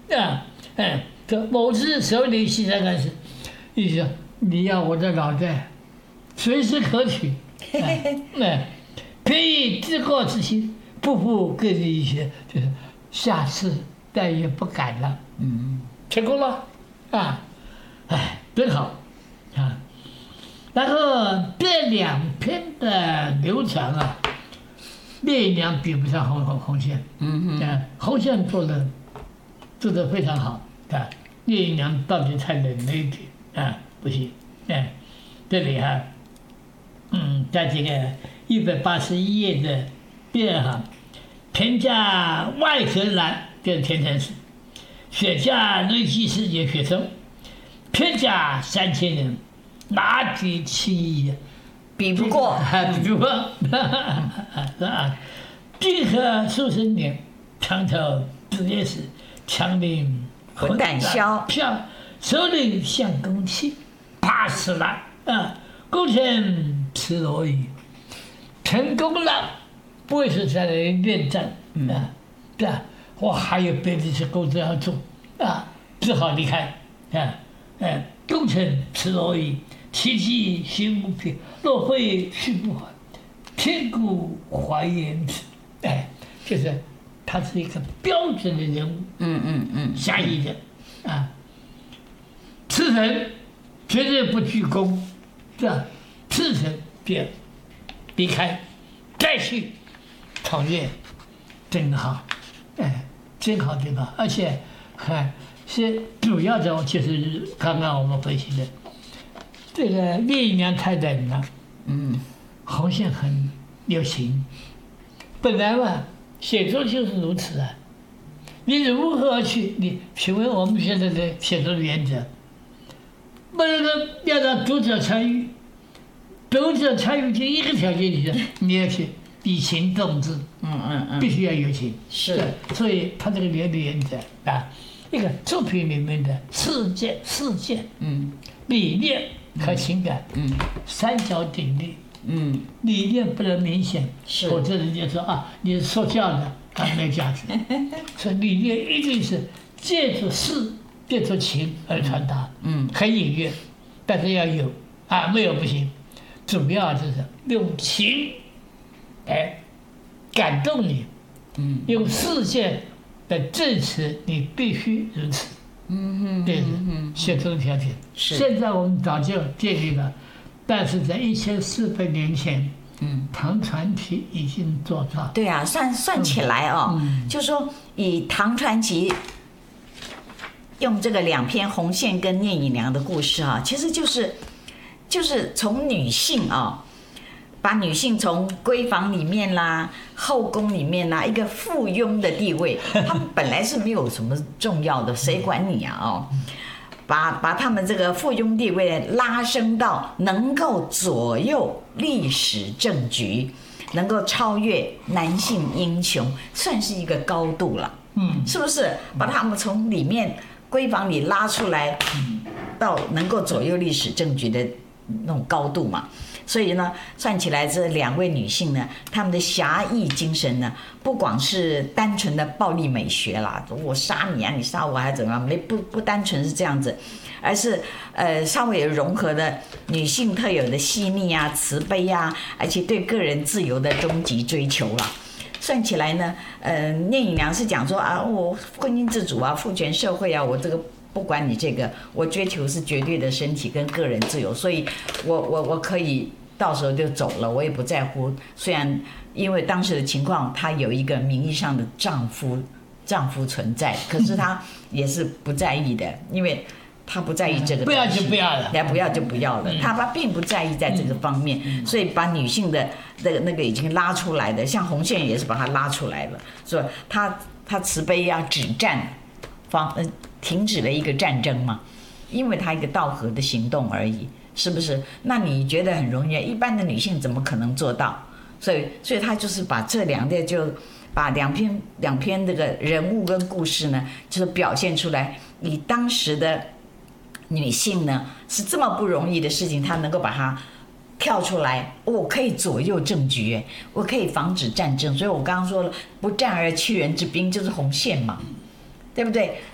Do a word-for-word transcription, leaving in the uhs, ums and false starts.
啊，哎，这某次手里西山干事，意思你要我的脑袋，随时可取。哎，哎便宜自过之心，不负各地一些，就是下次再也不敢了。嗯，成功了，啊，哎，真好，啊。然后这两篇的流传啊，聂隐娘比不上红红红线，嗯嗯，啊，红线做的做的非常好，啊，聂隐娘到底太冷了一点，啊，不行，哎，这里哈、啊，嗯，在这个一百八十一页的第二行，田家外河南，就是田城市，雪家内积世界学生，偏家三千人。哪举其一， 比不过， 比不过，是吧？浚河数十年，墙头子夜时，强令混胆消， 票首领相公器，怕死了啊！功成此罗矣，成功了，不会是在那里恋战啊？对吧？我还有别的事工作要做啊，只好离开啊！哎，功成此罗矣。其迹心不平，若会去不还，天古怀言之。哎，就是他是一个标准的人物， 嗯嗯嗯， 侠义的啊。此人绝对不居功，是吧？此人便离开，再去创业，真好，哎，真好真好，而且还是主要的就是刚刚我们分析的。这个聂隐娘太冷了，嗯，红线很有情。本来嘛，写作就是如此啊。你如何去？你请问我们现在的写作的原则，不能够要让读者参与，读者参与第一个条件，你说你要去以情动之， 嗯嗯嗯， 必须要有情。 是， 所以他这个原理原则啊，一个作品里面的事件、事件，嗯，理念。和情感，嗯，三角鼎立，嗯，理念不能明显， 是， 否则人家说啊，你是说教的，啊，没有价值。所以理念一定是借助事、借助情而传达，嗯，很隐约，但是要有啊，没有不行。主要就是用情，哎，感动你，嗯，用事件的证实你必须如此。嗯哼，对，写作的条件。现在我们早就建立了，但是在一千四百年前，嗯，唐传奇已经做到。 对啊，算算起来哦，嗯、就说以唐传奇用这个两篇红线跟聂隐娘的故事啊，其实就是就是从女性啊。把女性从闺房里面啦、后宫里面啦，一个附庸的地位，他们本来是没有什么重要的，谁管你啊？哦，把把他们这个附庸地位拉升到能够左右历史政局，能够超越男性英雄，算是一个高度了。嗯，是不是？把他们从里面闺房里拉出来，到能够左右历史政局的那种高度嘛？所以呢，算起来这两位女性呢，她们的侠义精神呢，不光是单纯的暴力美学啦，我杀你啊，你杀我还是怎么样？没不不单纯是这样子，而是呃稍微有融合的女性特有的细腻啊、慈悲啊，而且对个人自由的终极追求啦。算起来呢，呃，聂隐娘是讲说啊，我婚姻自主啊，父权社会啊，我这个。不管你这个，我追求是绝对的身体跟个人自由，所以我我我可以到时候就走了，我也不在乎。虽然因为当时的情况，她有一个名义上的丈夫丈夫存在，可是她也是不在意的，因为她不在意这个东西， 不要就不要了， 不要就不要了。她她并不在意在这个方面，所以把女性的那个那个已经拉出来的，像红线也是把她拉出来了，所以她她慈悲呀、止战方嗯。停止了一个战争嘛，因为他一个道和的行动而已，是不是？那你觉得很容易？一般的女性怎么可能做到？所以，所以他就是把这两个，就把两篇两篇这个人物跟故事呢，就是表现出来，以当时的女性呢是这么不容易的事情，她能够把它跳出来，我可以左右政局，我可以防止战争。所以我刚刚说了，不战而屈人之兵就是红线嘛。对不对？